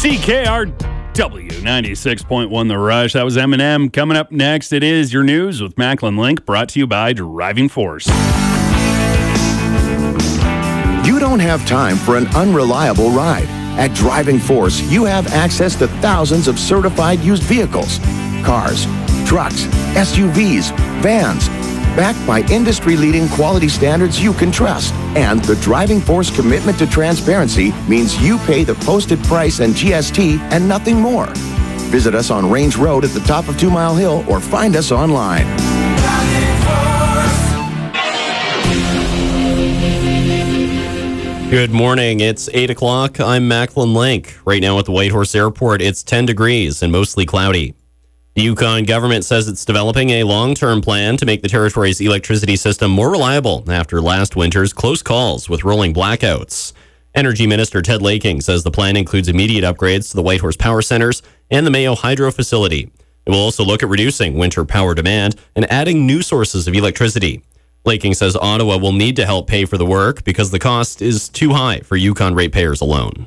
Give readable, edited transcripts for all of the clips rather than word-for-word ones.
CKRW 96.1 The Rush. That was Eminem. Coming up next, it is your news with Macklin Link, brought to you by Driving Force. You don't have time for an unreliable ride. At Driving Force, you have access to thousands of certified used vehicles, cars, trucks, SUVs, vans, backed by industry-leading quality standards you can trust. And the Driving Force commitment to transparency means you pay the posted price and GST and nothing more. Visit us on Range Road at the top of 2 Mile Hill or find us online. Good morning. It's 8 o'clock. I'm Macklin Link. Right now at the Whitehorse Airport, it's 10 degrees and mostly cloudy. The Yukon government says it's developing a long-term plan to make the territory's electricity system more reliable after last winter's close calls with rolling blackouts. Energy Minister Ted Laking says the plan includes immediate upgrades to the Whitehorse power centers and the Mayo Hydro facility. It will also look at reducing winter power demand and adding new sources of electricity. Laking says Ottawa will need to help pay for the work because the cost is too high for Yukon ratepayers alone.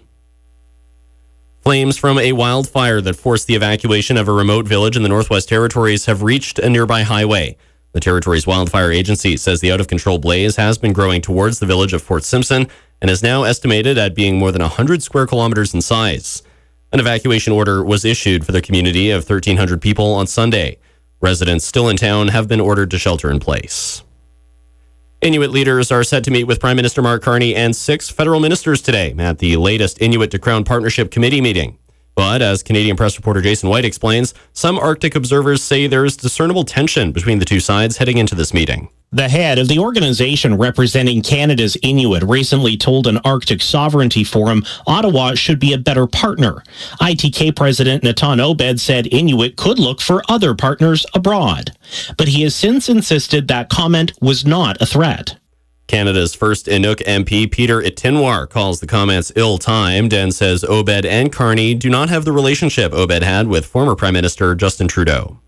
Flames from a wildfire that forced the evacuation of a remote village in the Northwest Territories have reached a nearby highway. The Territories Wildfire Agency says the out-of-control blaze has been growing towards the village of Fort Simpson and is now estimated at being more than 100 square kilometers in size. An evacuation order was issued for the community of 1,300 people on Sunday. Residents still in town have been ordered to shelter in place. Inuit leaders are set to meet with Prime Minister Mark Carney and 6 federal ministers today at the latest Inuit to Crown Partnership Committee meeting. But as Canadian press reporter Jason White explains, some Arctic observers say there is discernible tension between the two sides heading into this meeting. The head of the organization representing Canada's Inuit recently told an Arctic Sovereignty Forum Ottawa should be a better partner. ITK President Natan Obed said Inuit could look for other partners abroad. But he has since insisted that comment was not a threat. Canada's first Inuk MP, Peter Itinwar, calls the comments ill-timed and says Obed and Carney do not have the relationship Obed had with former Prime Minister Justin Trudeau.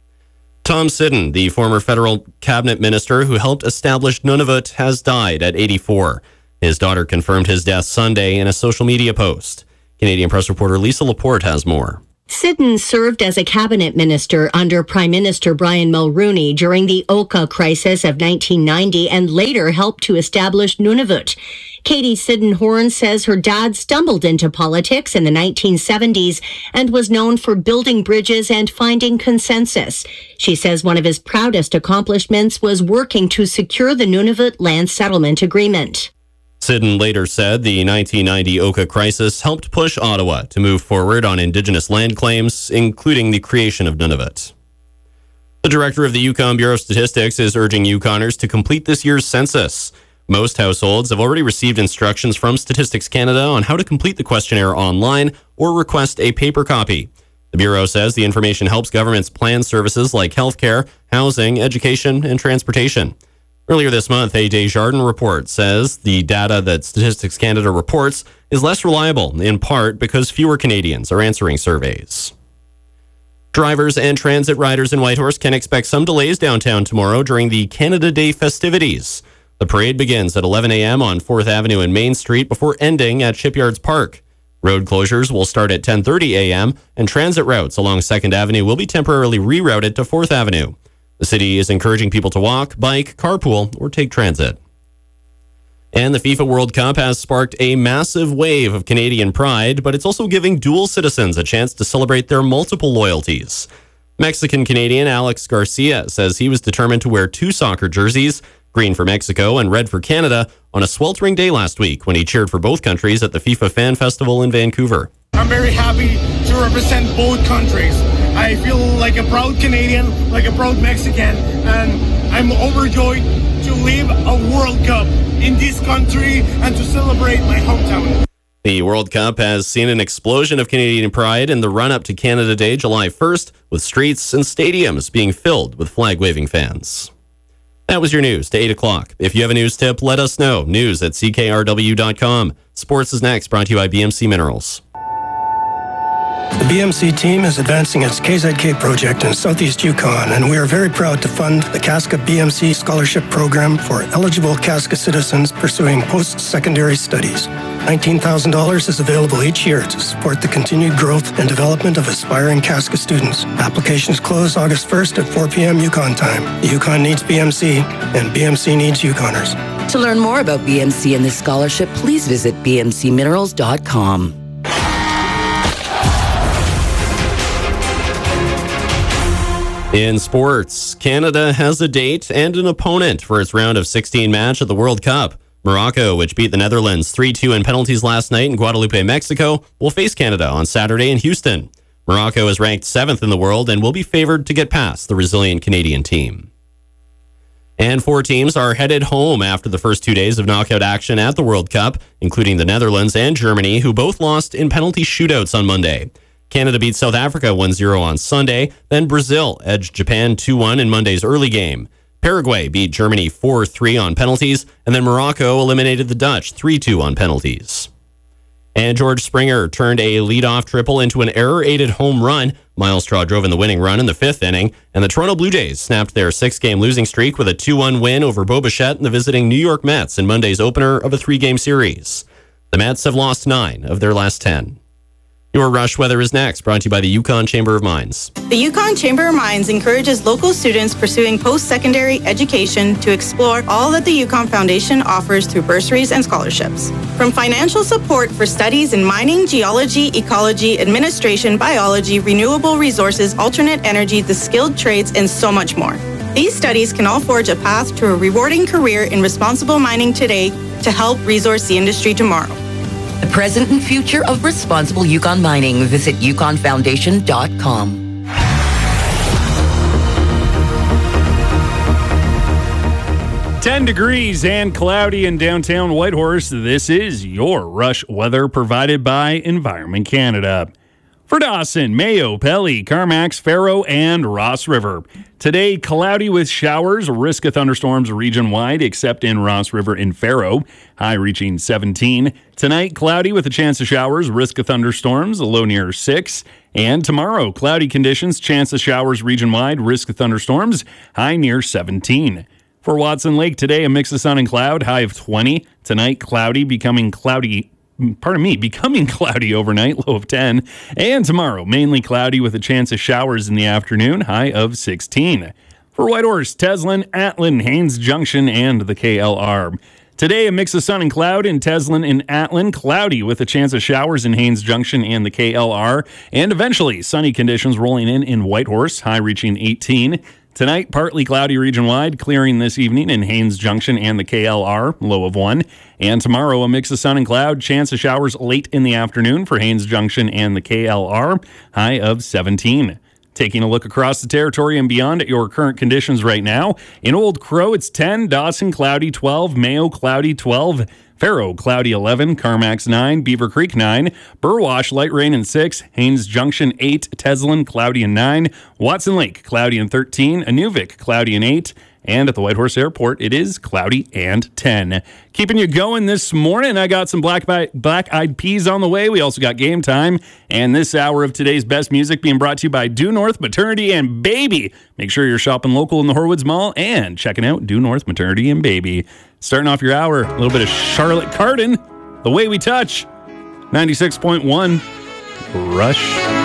Tom Siddon, the former federal cabinet minister who helped establish Nunavut, has died at 84. His daughter confirmed his death Sunday in a social media post. Canadian press reporter Lisa Laporte has more. Siddon served as a cabinet minister under Prime Minister Brian Mulroney during the Oka crisis of 1990 and later helped to establish Nunavut. Katie Siddon-Horn says her dad stumbled into politics in the 1970s and was known for building bridges and finding consensus. She says one of his proudest accomplishments was working to secure the Nunavut land settlement agreement. Siddon later said the 1990 Oka crisis helped push Ottawa to move forward on Indigenous land claims, including the creation of Nunavut. The director of the Yukon Bureau of Statistics is urging Yukoners to complete this year's census. Most households have already received instructions from Statistics Canada on how to complete the questionnaire online or request a paper copy. The Bureau says the information helps governments plan services like healthcare, housing, education, and transportation. Earlier this month, a Desjardins report says the data that Statistics Canada reports is less reliable, in part because fewer Canadians are answering surveys. Drivers and transit riders in Whitehorse can expect some delays downtown tomorrow during the Canada Day festivities. The parade begins at 11 a.m. on 4th Avenue and Main Street before ending at Shipyards Park. Road closures will start at 10:30 a.m. and transit routes along 2nd Avenue will be temporarily rerouted to 4th Avenue. The city is encouraging people to walk, bike, carpool, or take transit. And the FIFA World Cup has sparked a massive wave of Canadian pride, but it's also giving dual citizens a chance to celebrate their multiple loyalties. Mexican-Canadian Alex Garcia says he was determined to wear 2 soccer jerseys, green for Mexico and red for Canada, on a sweltering day last week when he cheered for both countries at the FIFA Fan Festival in Vancouver. I'm very happy to represent both countries. I feel like a proud Canadian, like a proud Mexican, and I'm overjoyed to live a World Cup in this country and to celebrate my hometown. The World Cup has seen an explosion of Canadian pride in the run-up to Canada Day, July 1st, with streets and stadiums being filled with flag-waving fans. That was your news to 8 o'clock. If you have a news tip, let us know. News at ckrw.com. Sports is next, brought to you by BMC Minerals. The BMC team is advancing its KZK project in Southeast Yukon, and we are very proud to fund the Casca BMC Scholarship Program for eligible Casca citizens pursuing post-secondary studies. $19,000 is available each year to support the continued growth and development of aspiring CASCA students. Applications close August 1st at 4 p.m. Yukon time. Yukon needs BMC, and BMC needs Yukoners. To learn more about BMC and this scholarship, please visit bmcminerals.com. In sports, Canada has a date and an opponent for its round of 16 match at the World Cup. Morocco, which beat the Netherlands 3-2 in penalties last night in Guadalupe, Mexico, will face Canada on Saturday in Houston. Morocco is ranked 7th in the world and will be favored to get past the resilient Canadian team. And 4 teams are headed home after the first 2 days of knockout action at the World Cup, including the Netherlands and Germany, who both lost in penalty shootouts on Monday. Canada beat South Africa 1-0 on Sunday, then Brazil edged Japan 2-1 in Monday's early game. Paraguay beat Germany 4-3 on penalties, and then Morocco eliminated the Dutch 3-2 on penalties. And George Springer turned a leadoff triple into an error-aided home run. Miles Straw drove in the winning run in the 5th inning, and the Toronto Blue Jays snapped their 6-game losing streak with a 2-1 win over Bo Bichette and the visiting New York Mets in Monday's opener of a 3-game series. The Mets have lost 9 of their last 10. Your Rush Weather is next, brought to you by the Yukon Chamber of Mines. The Yukon Chamber of Mines encourages local students pursuing post-secondary education to explore all that the Yukon Foundation offers through bursaries and scholarships. From financial support for studies in mining, geology, ecology, administration, biology, renewable resources, alternate energy, the skilled trades, and so much more. These studies can all forge a path to a rewarding career in responsible mining today to help resource the industry tomorrow. The present and future of responsible Yukon mining. Visit yukonfoundation.com. 10 degrees and cloudy in downtown Whitehorse. This is your Rush Weather provided by Environment Canada. For Dawson, Mayo, Pelly, Carmax, Faro, and Ross River. Today, cloudy with showers, risk of thunderstorms region-wide, except in Ross River and Faro, high reaching 17. Tonight, cloudy with a chance of showers, risk of thunderstorms, a low near 6. And tomorrow, cloudy conditions, chance of showers region-wide, risk of thunderstorms, high near 17. For Watson Lake, today, a mix of sun and cloud, high of 20. Tonight, cloudy, becoming cloudy overnight, low of 10. And tomorrow, mainly cloudy with a chance of showers in the afternoon, high of 16. For Whitehorse, Teslin, Atlin, Haines Junction, and the KLR. Today, a mix of sun and cloud in Teslin and Atlin, cloudy with a chance of showers in Haines Junction and the KLR. And eventually, sunny conditions rolling in Whitehorse, high reaching 18. Tonight, partly cloudy region-wide, clearing this evening in Haines Junction and the KLR, low of 1. And tomorrow, a mix of sun and cloud, chance of showers late in the afternoon for Haines Junction and the KLR, high of 17. Taking a look across the territory and beyond at your current conditions right now. In Old Crow, it's 10, Dawson, cloudy 12, Mayo, cloudy 12, Faro, cloudy 11, Carmax 9, Beaver Creek 9, Burwash, light rain and 6, Haines Junction 8, Teslin, cloudy and 9, Watson Lake, cloudy and 13, Inuvik, cloudy and 8, and at the Whitehorse Airport, it is cloudy and 10. Keeping you going this morning, I got some Black-Eyed Peas on the way. We also got Game Time, and this hour of today's best music being brought to you by Due North Maternity and Baby. Make sure you're shopping local in the Horwoods Mall and checking out Due North Maternity and Baby. Starting off your hour, a little bit of Charlotte Cardin, The Way We Touch, 96.1 Rush.